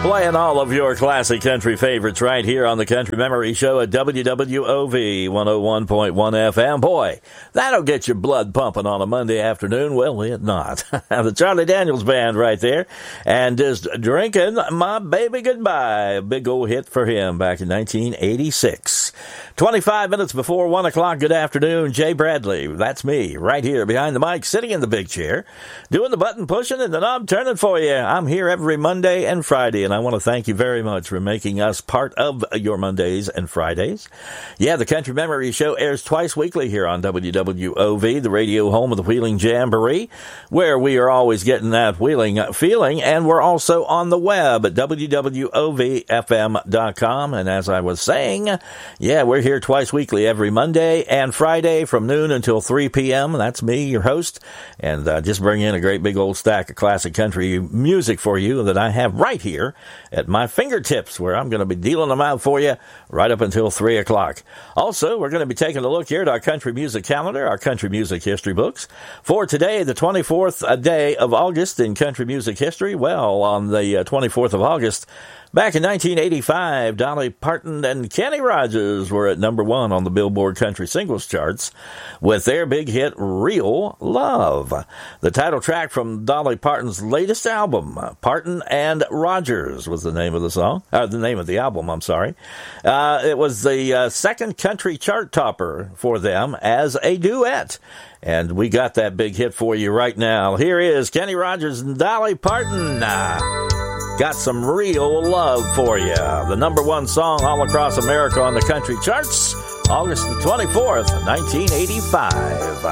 Playing all of your classic country favorites right here on the Country Memory Show at WWOV 101.1 FM. Boy, that'll get your blood pumping on a Monday afternoon. Well, it not. The Charlie Daniels Band right there. And just drinking My Baby Goodbye. A big old hit for him back in 1986. 25 minutes before 1 o'clock. Good afternoon. Jay Bradley. That's me right here behind the mic, sitting in the big chair, doing the button pushing and the knob turning for you. I'm here every Monday and Friday, and I want to thank you very much for making us part of your Mondays and Fridays. Yeah, the Country Memory Show airs twice weekly here on WWOV, the radio home of the Wheeling Jamboree, where we are always getting that wheeling feeling, and we're also on the web at WWOVFM.com. And as I was saying, yeah, we're here twice weekly every Monday and Friday from noon until 3 p.m. That's me, your host, and just bring in a great big old stack of classic country music for you that I have right here at my fingertips, where I'm going to be dealing them out for you right up until 3 o'clock. Also, we're going to be taking a look here at our country music calendar, our country music history books. For today, the 24th day of August in country music history, well, on the 24th of August, back in 1985, Dolly Parton and Kenny Rogers were at number 1 on the Billboard Country Singles Charts with their big hit, Real Love. The title track from Dolly Parton's latest album, Parton and Rogers, was the name of the song, the name of the album, I'm sorry. It was the second country chart topper for them as a duet. And we got that big hit for you right now. Here is Kenny Rogers and Dolly Parton. Got some real love for you. The number 1 song all across America on the country charts, August the 24th, 1985.